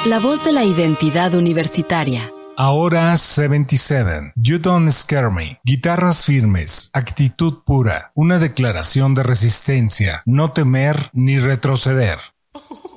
La voz de la identidad universitaria. Ahora 77. You Don't Scare Me. Guitarras firmes. Actitud pura. Una declaración de resistencia. No temer ni retroceder.